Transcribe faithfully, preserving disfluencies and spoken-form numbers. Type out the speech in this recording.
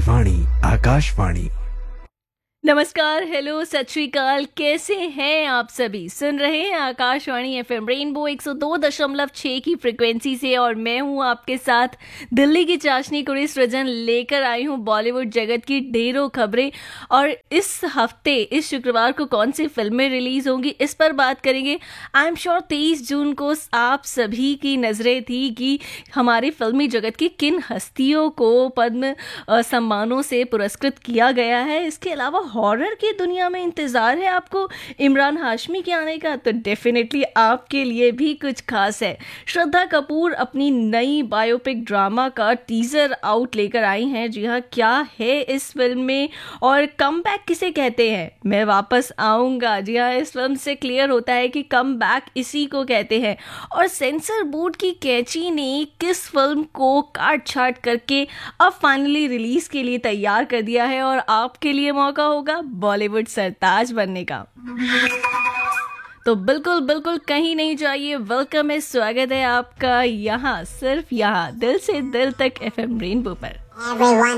आकाशवाणी आकाशवाणी। नमस्कार, हेलो, सत श्री अकाल। कैसे हैं आप सभी? सुन रहे हैं आकाशवाणी एफएम रेनबो एक सौ दो दशमलव छह की फ्रिक्वेंसी से, और मैं हूं आपके साथ दिल्ली की चाशनी कुड़ी सृजन लेकर आई हूं बॉलीवुड जगत की ढेरों खबरें। और इस हफ्ते इस शुक्रवार को कौन सी फिल्में रिलीज होंगी, इस पर बात करेंगे। आई एम श्योर तेईस जून को आप सभी की नजरें थी कि हमारी फिल्मी जगत की किन हस्तियों को पद्म सम्मानों से पुरस्कृत किया गया है। इसके अलावा हॉरर की दुनिया में इंतजार है आपको इमरान हाशमी के आने का, तो डेफिनेटली आपके लिए भी कुछ खास है। श्रद्धा कपूर अपनी नई बायोपिक ड्रामा का टीजर आउट लेकर आई हैं। जी हाँ, क्या है इस फिल्म में और कमबैक किसे कहते हैं, मैं वापस आऊंगा। जी हाँ, इस फिल्म से क्लियर होता है कि कमबैक इसी को कहते हैं। और सेंसर बोर्ड की कैंची ने किस फिल्म को काट छाट करके अब फाइनली रिलीज के लिए तैयार कर दिया है, और आपके लिए मौका होगा बॉलीवुड सरताज बनने का। तो बिल्कुल बिल्कुल कहीं नहीं जाइए। वेलकम है, स्वागत है आपका यहाँ, सिर्फ यहाँ दिल से दिल तक एफएम रेनबो पर।